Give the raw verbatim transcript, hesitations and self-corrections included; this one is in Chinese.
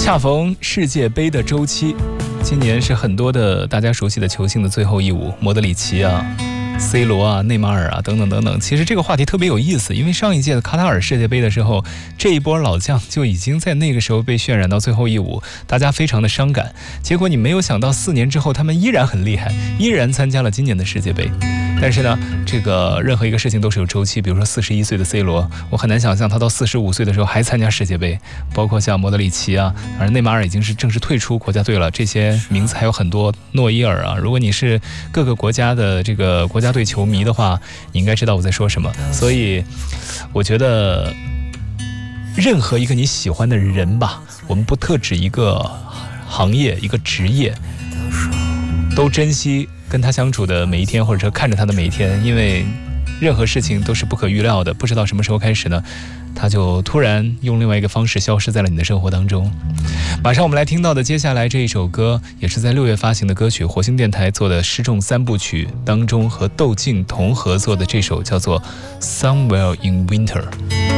恰逢世界杯的周期，今年是很多的大家熟悉的球星的最后一舞，莫德里奇啊、C 罗啊、内马尔啊等等等等。其实这个话题特别有意思，因为上一届的卡塔尔世界杯的时候，这一波老将就已经在那个时候被渲染到最后一舞，大家非常的伤感。结果你没有想到四年之后他们依然很厉害，依然参加了今年的世界杯。但是呢，这个任何一个事情都是有周期，比如说四十一岁的 C 罗，我很难想象他到四十五岁的时候还参加世界杯。包括像莫德里奇啊，当然内马尔已经是正式退出国家队了，这些名字还有很多，诺伊尔啊。如果你是各个国家的这个国家队球迷的话，你应该知道我在说什么。所以我觉得任何一个你喜欢的人吧，我们不特指一个行业一个职业，都珍惜跟他相处的每一天，或者说看着他的每一天，因为任何事情都是不可预料的，不知道什么时候开始呢，他就突然用另外一个方式消失在了你的生活当中。马上我们来听到的接下来这一首歌，也是在六月发行的歌曲，火星电台做的失重三部曲当中和窦靖童合作的这首叫做 Somewhere in Winter。